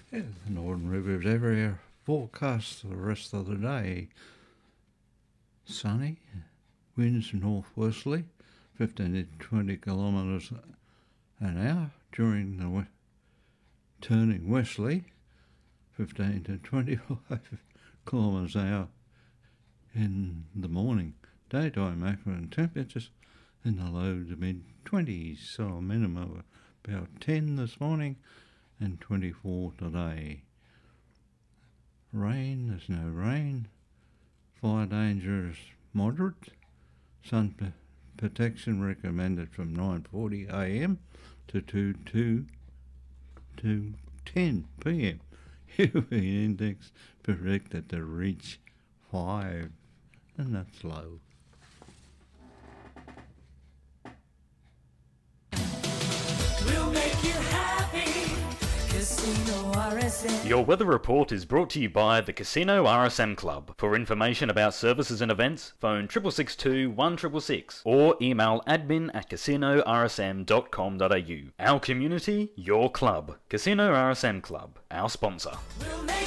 Yeah, the Northern Rivers area forecast for the rest of the day. Sunny, winds northwesterly, 15 to 20 kilometres an hour during the turning westerly, 15 to 25 kilometres an hour in the morning. Daytime maximum temperatures in the low to mid 20s, so a minimum of about 10 this morning and 24 today. Rain, there's no rain. Fire danger is moderate. Sun protection recommended from 9:40 a.m. to 10 p.m. UV index predicted to reach 5, and that's low. We'll make you happy. Casino RSM. Your weather report is brought to you by the Casino RSM Club. For information about services and events, phone 6662 1666 or email admin@casinorsm.com.au. Our community, your club. Casino RSM Club, our sponsor. We'll make